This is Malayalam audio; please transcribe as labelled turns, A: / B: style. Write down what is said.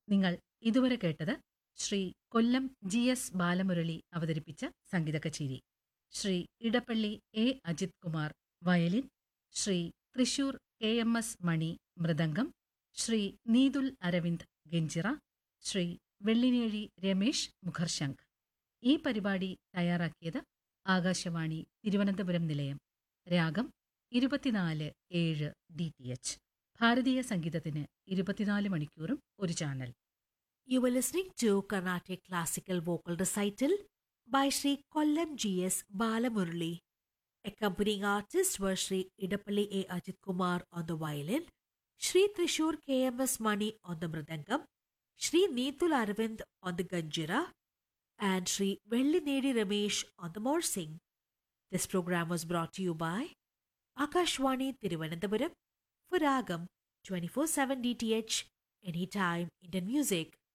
A: നിങ്ങൾ ഇതുവരെ കേട്ടത് ശ്രീ കൊല്ലം GS ബാലമുരളി അവതരിപ്പിച്ച സംഗീത കച്ചേരി. ശ്രീ ഇടപ്പള്ളി അജിത് കുമാർ വയലിൻ, ശ്രീ തൃശൂർ KMS മണി മൃദംഗം, ശ്രീ നീതുൽ അരവിന്ദ് ഗഞ്ചിറ, ശ്രീ വെള്ളിനേഴി രമേശ് മുഖർശംഖ്. ഈ പരിപാടി തയ്യാറാക്കിയത് ആകാശവാണി തിരുവനന്തപുരം നിലയം. രാഗം 24/7 DTH. ഭാരതീയ സംഗീതത്തിന് 24 മണിക്കൂറും ഒരു channel.
B: You were listening to Carnatic Classical Vocal Recital by Sri Kollam GS Balamurali. Accompanying artists were Sri Idappalli Ajit Kumar on the violin, Sri Trishur KMS Mani on the mridangam, Sri Neethul Aravind on the ganjira, and Sri Vellinedi Ramesh on the morsing. This program was brought to you by Akashwani Thiruvananthapuram for Ragam 24/7 DTH, anytime Indian music.